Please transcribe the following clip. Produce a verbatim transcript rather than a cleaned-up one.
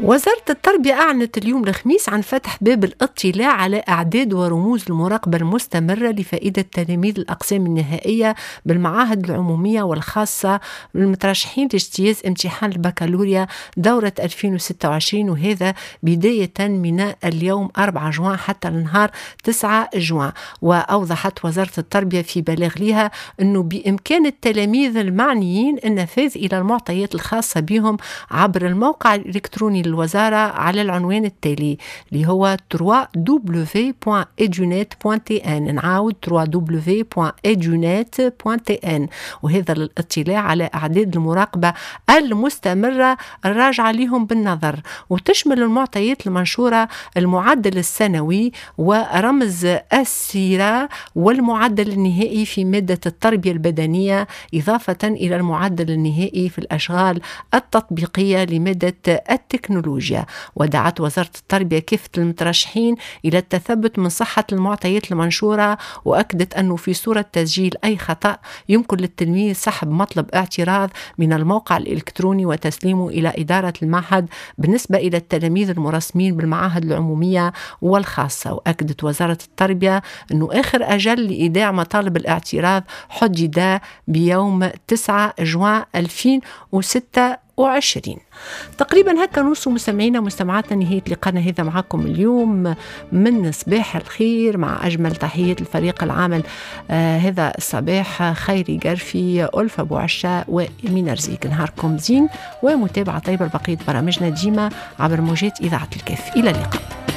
وزارة التربية أعلنت اليوم الخميس عن فتح باب الاطلاع على أعداد ورموز المراقبة المستمرة لفائدة تلاميذ الأقسام النهائية بالمعاهد العمومية والخاصة المترشحين لاجتياز امتحان البكالوريا دورة ألفين وستة وعشرين، وهذا بداية من اليوم أربعة جوان حتى النهار تسعة جوان. وأوضحت وزارة التربية في بلاغ لها أنه بإمكان التلاميذ المعنيين النفاذ إلى المعطيات الخاصة بهم عبر الموقع الإلكتروني للوزارة على العنوان التالي اللي هو دبليو دبليو دبليو دوت edunet دوت تي ان. نعاود دبليو دبليو دبليو دوت edunet دوت تي ان، وهذا للاطلاع على أعداد المراقبة المستمرة الراجعة لهم بالنظر، وتشمل المعطيات المنشورة المعدل السنوي ورمز السيرة والمعدل النهائي في مادة التربية البدنية، إضافة إلى المعدل النهائي في الأشغال التطبيقية لمادة التكنولوجيا. ودعت وزارة التربية كافة المترشحين إلى التثبت من صحة المعطيات المنشورة، وأكدت أنه في صورة تسجيل أي خطأ يمكن للتلميذ سحب مطلب اعتراض من الموقع الإلكتروني وتسليمه إلى إدارة المعهد بالنسبة إلى التلاميذ المرسمين بالمعاهد العمومية والخاصة. وأكدت وزارة التربية أنه آخر أجل لإيداع مطالب الاعتراض حدد بيوم تسعة جوان ألفين وستة وعشرين. تقريبا هكا نوصل مستمعينا ومستمعاتنا نهاية لقاءنا هذا معكم اليوم من صباح الخير، مع أجمل تحيات الفريق العامل آه هذا الصباح: خيري قرفي، ألفة بوعشة، وإمين رزيق. نهاركم زين ومتابعة طيبة لبقية برامجنا ديما عبر موجات إذاعة الكاف. إلى اللقاء.